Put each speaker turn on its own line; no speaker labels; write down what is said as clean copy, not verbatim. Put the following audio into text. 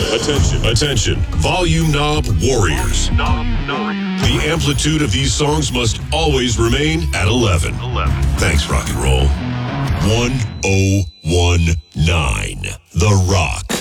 Attention. Volume knob warriors. The amplitude of these songs must always remain at 11. Thanks, rock and roll. 1019. The Rock.